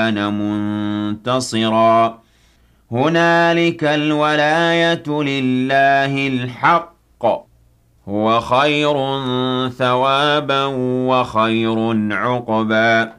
كَانَ مُنتَصِرًا هُنَالِكَ الْوَلَايَةُ لِلَّهِ الْحَقِّ ۚ هُوَ خَيْرٌ ثَوَابًا وَخَيْرٌ عُقْبًا